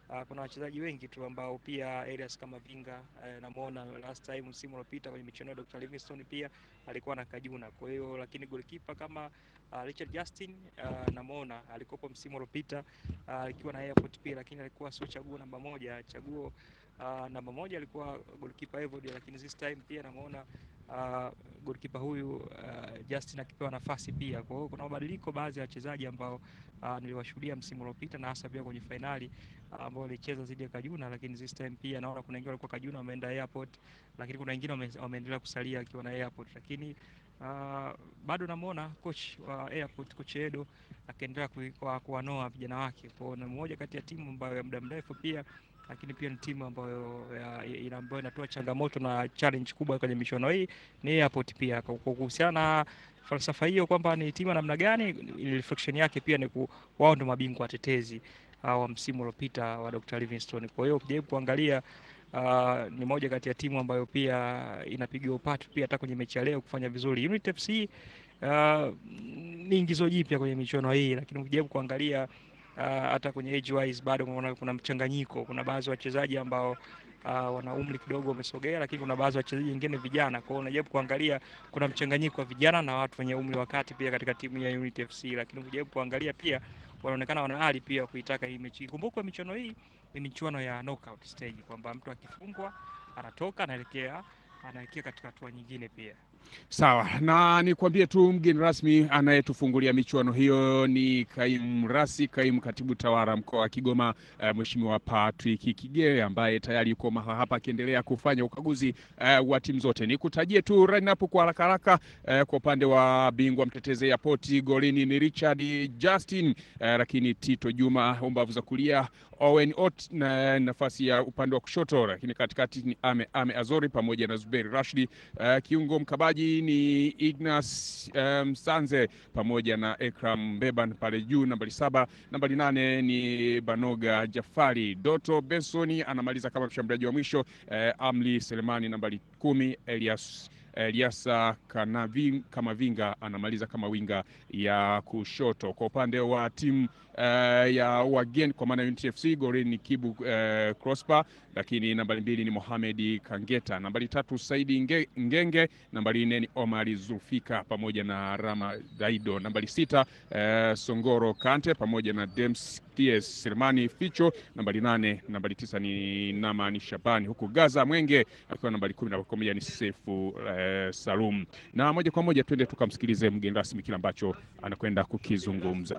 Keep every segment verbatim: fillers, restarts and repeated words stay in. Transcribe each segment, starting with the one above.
Uh, kuna wachezaji wengi tu ambao pia Elias Kamavinga uh, namuona last time msimu uliopita kwenye michuano ya Doctor Livingstone pia alikuwa na Kajuna. Kwa hiyo lakini goalkeeper kama uh, Richard Justin uh, namuona alikopo msimu uliopita akiwa uh, na Airport pia, lakini alikuwa sio chaguo namba moja. Chaguo uh, namba moja alikuwa goalkeeper Evody, lakini this time pia namuona uh, goalkeeper huyu uh, Justin akipewa nafasi pia. Kwa hiyo kuna mabadiliko baadhi ya wachezaji ambao uh, niliwashuhudia msimu uliopita na hasa pia kwenye finali ambao walicheza dhidi ya Kajuna, lakini this time pia naona kuna wengine walikuwa Kajuna wameenda Airport, lakini kuna wengine wameendelea kusalia akiwa na Airport. Lakini uh, bado namuona coach wa Airport, coach Edo akiendelea kuwanoa vijana wake. Kwa hiyo ni mmoja kati ya timu ambayo ya muda mrefu pia, lakini pia ni timu ambayo ina ambayo inatoa changamoto na challenge kubwa kwenye michuano hii ni Airport pia. Kwa kuhusiana na falsafa hiyo kwamba ni timu namna gani, reflection yake pia ni wao ndio mabingwa watetezi wa msimu uliopita wa Doctor Livingstone. Kwa hiyo ukijaribu kuangalia uh, ni moja kati ya timu ambayo pia inapigiwa upatu pia hata kwenye mechi ya leo kufanya vizuri. Unity F C uh, ni ingizo jipya kwenye michuano hii, lakini ukijaribu kuangalia uh, hata kwenye age wise bado kuna, kuna mchanganyiko. Kuna baadhi ya wachezaji ambao uh, wana umri kidogo umesogea, lakini kuna baadhi ya wachezaji wengine vijana. Kwa hiyo unajaribu kuangalia kuna mchanganyiko wa vijana na watu wenye umri wa kati pia katika timu ya Unity F C, lakini ukijaribu kuangalia pia wanaonekana wana hali pia kuitaka hii mechi. Kumbuka michuano hii ni michuano ya knockout stage, kwamba mtu akifungwa anatoka anaelekea anaelekea katika hatua nyingine pia. Sawa, na nikwambie tu mgeni rasmi anayetufungulia michuano hiyo ni Kaimu Rasi, Kaimu Katibu Tawala mkoa wa Kigoma, uh, Mheshimiwa Patrick Kigere, ambaye tayari yuko mahali hapa akiendelea kufanya ukaguzi uh, wa timu zote. Nikutajie tu line-up kwa haraka haraka. Uh, kwa upande wa bingwa mtetezi Airport, golini ni Richard Justin, uh, lakini Tito Juma umbavu za kulia, Owen Ot na nafasi ya upande wa kushoto, lakini katikati ni Ame, Ame Azori pamoja na Zuberi Rashidi, uh, kiungo mkabaji ni Ignas um, Sanze pamoja na Ekram Beban pale juu nambari saba. Nambari nane ni Banoga Jafari. Doto Bensoni anamaliza kama mshambuliaji wa mwisho. uh, Amli Selemani nambari kumi. Elias Eliasa Kanaving, Kamavinga anamaliza kama winga ya kushoto. Kwa upande wa timu uh, ya wageni kwa maana Unity F C, golini ni Kibu uh, Crossbar, lakini nambari mbili ni Mohamed Kangeta, nambari tatu Saidi Nge, Ngenge, nambari nne ni Omari Zulfika pamoja na Rama Daido, nambari sita uh, Songoro Kante pamoja na Dems Ties Selemani Ficho, nambari nane, nambari tisa ni Namani Shabani, huku Gaza Mwenge akiwa nambari kumi na pamoja ni Sefu uh, Salum. Na moja kwa moja twende tukamsikilize mgeni rasmi kile ambacho anakwenda kukizungumza.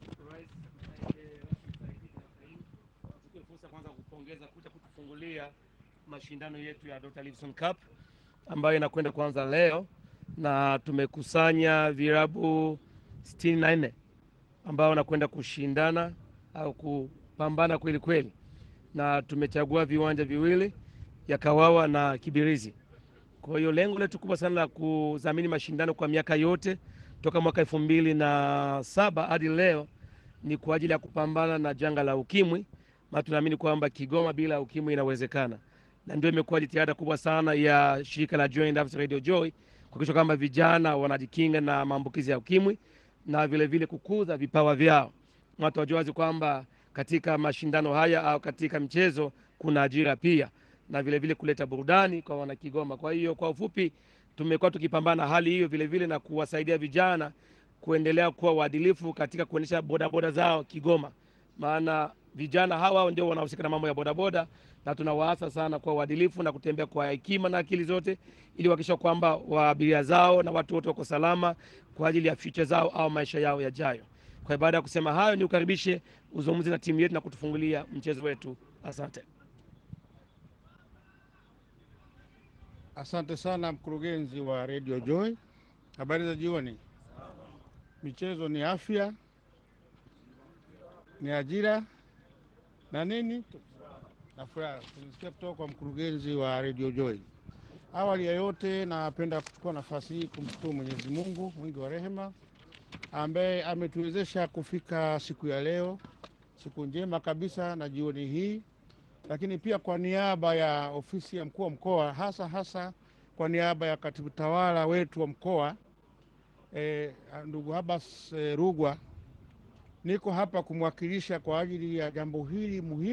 Fursa kwanza kupongeza kuja kutufungulia mashindano yetu ya Doctor Livingstone Cup ambayo inakwenda kuanza leo, na tumekusanya virabu sitini na nne ambao wanakwenda kushindana au kupambana kweli kweli, na tumechagua viwanja viwili ya Kawawa na Kibirizi. Kwa hiyo lengo letu kubwa sana la kudhamini mashindano kwa miaka yote toka mwaka elfu mbili na saba hadi leo ni kwa ajili ya kupambana na janga la ukimwi, na tunaamini kwamba Kigoma bila ukimwi inawezekana. Na ndio imekuwa jitihada kubwa sana ya shirika la Joy and After Radio Joy kuhakikisha kwamba vijana wanajikinga na maambukizi ya ukimwi na vile vile kukuza vipawa vyao. Watu wajue wazi kwamba katika mashindano haya au katika mchezo kuna ajira pia, na vile vile kuleta burudani kwa wana Kigoma. Kwa hiyo kwa ufupi tumekuwa tukipambana hali hiyo vile vile na kuwasaidia vijana kuendelea kuwa waadilifu katika kuendesha bodaboda zao Kigoma. Maana vijana hawa ndio wanahusika na mambo ya bodaboda, na tunawaasa sana kwa uadilifu na kutembea kwa hekima na akili zote ili kuhakikisha kwamba waabiria zao na watu wote wako salama kwa ajili ya future zao au maisha yao yajayo. Kwa baada ya kusema hayo, ni ukaribishe uzungumzi na timu yetu na kutufungulia mchezo wetu. Asante. Asante sana mkurugenzi wa Radio Joy. Habari za jioni. Michezo ni afya, ni ajira na nini? Na furaha. Tunasikia kutoka kwa mkurugenzi wa Radio Joy. Awali ya yote napenda kuchukua nafasi hii kumshukuru Mwenyezi Mungu mwingi wa rehema ambaye ametuwezesha kufika siku ya leo, siku njema kabisa na jioni hii. Lakini pia kwa niaba ya ofisi ya mkuu wa mkoa, hasa hasa kwa niaba ya katibu tawala wetu wa mkoa e, ndugu Habas e, Rugwa, niko hapa kumwakilisha kwa ajili ya jambo hili muhimu.